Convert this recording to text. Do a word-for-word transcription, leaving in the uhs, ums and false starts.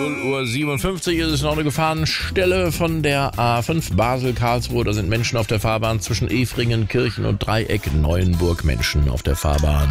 null Uhr siebenundfünfzig ist es noch eine Gefahrenstelle von der A fünf Basel-Karlsruhe. Da sind Menschen auf der Fahrbahn zwischen Efringen, Kirchen und Dreieck Neuenburg. Menschen auf der Fahrbahn.